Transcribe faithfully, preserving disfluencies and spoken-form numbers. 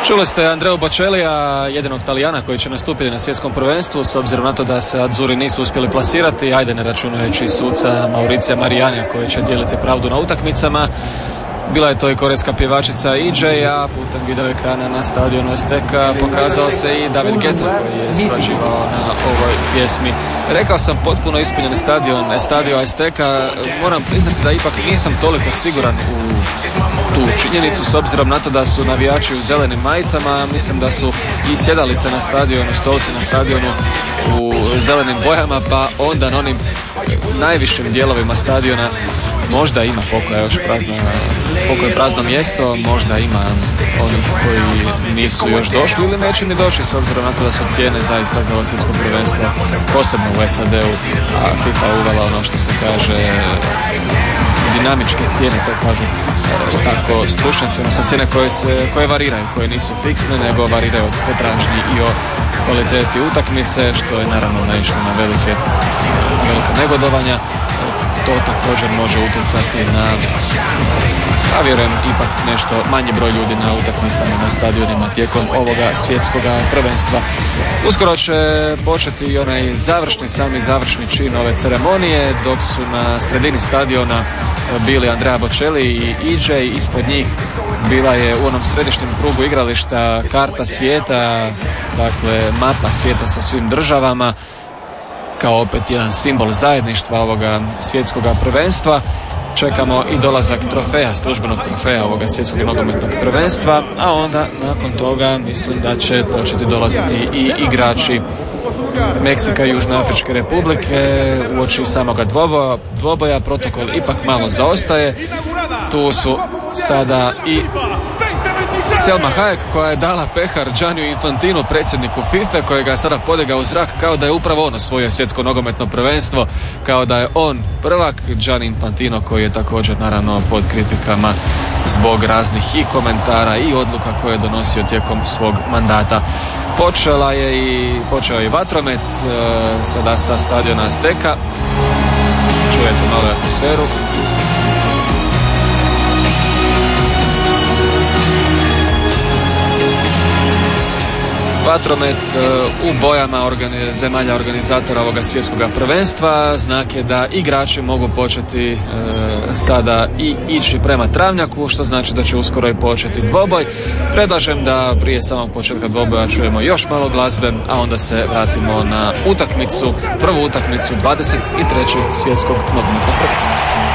Čuli ste Andrea Bocellia, jedinog Talijana koji će nastupiti na svjetskom prvenstvu, s obzirom na to da se Azzurri nisu uspjeli plasirati, ajde ne računajući suca Mauricija Marijanija koji će dijeliti pravdu na utakmicama. Bila je to i korejska pjevačica I J, a putem video ekrana na stadionu Azteca pokazao se i David Guetta koji je surađivao na ovoj pjesmi. Rekao sam potpuno ispunjen stadion, Estadio Azteca. Moram priznati da ipak nisam toliko siguran u tu činjenicu s obzirom na to da su navijači u zelenim majicama. Mislim da su i sjedalice na stadionu, stolci na stadionu u zelenim bojama, pa onda na onim najvišim dijelovima stadiona možda ima pokoja još prazno, pokoje prazno mjesto, možda ima onih koji nisu još došli ili neće ni doći s obzirom na to da su cijene zaista za ovo svjetsko prvenstvo, posebno u S A D-u, a FIFA uvela ono što se kaže dinamičke cijene, to kažu tako stručnjaci, odnosno cijene koje, se, koje variraju, koje nisu fiksne, nego variraju od potražnji i o kvaliteti utakmice, što je naravno naišlo na velike, velike negodovanja. To također može utjecati na, a vjerujem, ipak nešto manji broj ljudi na utakmicama na stadionima tijekom ovoga svjetskog prvenstva. Uskoro će početi i onaj završni, sami završni čin ove ceremonije, dok su na sredini stadiona bili Andrea Bocelli i I J, ispod njih bila je u onom središnjem krugu igrališta karta svijeta, dakle mapa svijeta sa svim državama, kao opet jedan simbol zajedništva ovoga svjetskog prvenstva. Čekamo i dolazak trofeja, službenog trofeja ovoga svjetskog nogometnog prvenstva, a onda nakon toga mislim da će početi dolaziti i igrači Meksika i Južnoafričke republike. Uoči samoga dvoboja, dvoboja protokol ipak malo zaostaje. Tu su sada i Selma Hayek koja je dala pehar Gianniu Infantinu, predsjedniku FIFA, kojega je sada podigao u zrak kao da je upravo on osvojio svjetsko nogometno prvenstvo, kao da je on prvak. Gianni Infantino koji je također naravno pod kritikama zbog raznih i komentara i odluka koje je donosio tijekom svog mandata. Počela je i počeo je vatromet e, sada sa stadiona Azteca. Čujete malo atmosferu. Vatromet u bojama organi- zemalja organizatora ovoga svjetskog prvenstva. Znak je da igrači mogu početi e, sada i ići prema travnjaku, što znači da će uskoro i početi dvoboj. Predlažem da prije samog početka dvoboja čujemo još malo glazbe, a onda se vratimo na utakmicu, prvu utakmicu dvadeset trećeg svjetskog nogometnog prvenstva.